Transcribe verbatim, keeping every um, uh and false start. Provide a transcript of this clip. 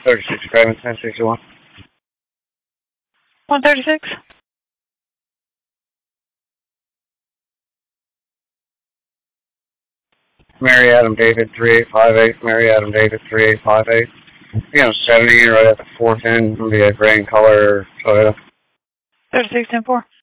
thirty-six, driving ten sixty-one. one thirty-six. Mary Adam David three eight five eight, Mary Adam David three eight five eight. You know, seventy right at the fourth end, it'll be a gray in color Toyota. thirty-six ten four.